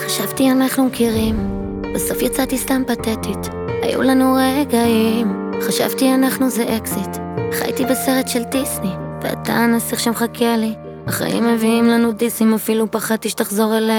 חשבתי אנחנו מכירים, בסוף יצאתי סתם פתטית. היו לנו רגעים, חשבתי אנחנו זה אקזיט. חייתי בסרט של דיסני, ואתה הנסיך שמחכה לי. החיים מביאים לנו דיסים, אפילו פחדתי שתחזור אליי.